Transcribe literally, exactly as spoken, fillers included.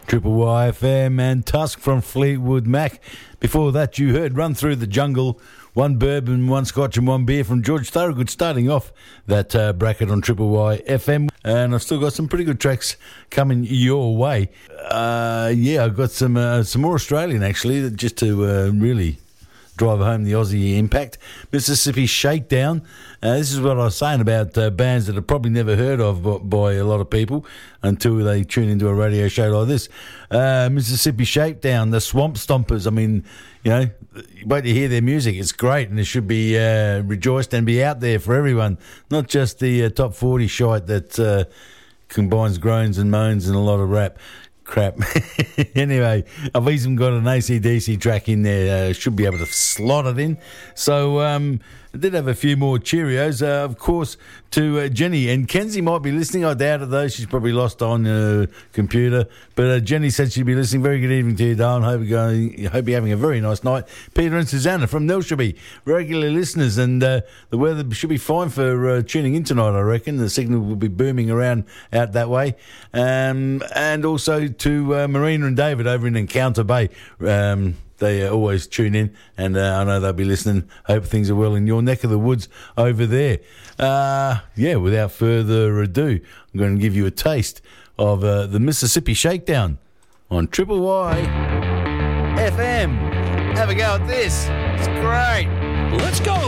Triple Y F M and Tusk from Fleetwood Mac. Before that, you heard Run Through the Jungle, one bourbon, one scotch and one beer from George Thorogood, starting off that uh, bracket on Triple Y F M. And I've still got some pretty good tracks coming your way. Uh, yeah, I've got some uh, some more Australian, actually, just to uh, really drive home the Aussie impact. Mississippi Shakedown. Uh, this is what I was saying about uh, bands that are probably never heard of by, by a lot of people until they tune into a radio show like this. Uh, Mississippi Shakedown, the Swamp Stompers. I mean, you know, wait to hear their music. It's great, and it should be uh, rejoiced and be out there for everyone, not just the uh, top forty shite that uh, combines groans and moans and a lot of rap. Crap. Anyway, I've even got an A C D C track in there. Uh, should be able to slot it in. So um, I did have a few more Cheerios, uh, of course, to uh, Jenny. And Kenzie might be listening. I doubt it, though. She's probably lost on her computer. But uh, Jenny said she'd be listening. Very good evening to you, darling. Hope you're, going, hope you're having a very nice night. Peter and Susanna from Nilshaby, regular listeners. And uh, the weather should be fine for uh, tuning in tonight, I reckon. The signal will be booming around out that way. Um, and also to uh, Marina and David over in Encounter Bay. Um, they uh, always tune in, and uh, I know they'll be listening. Hope things are well in your neck of the woods over there. Uh, yeah, without further ado, I'm going to give you a taste of uh, the Mississippi Shakedown on Triple Y F M. Have a go at this. It's great. Let's go.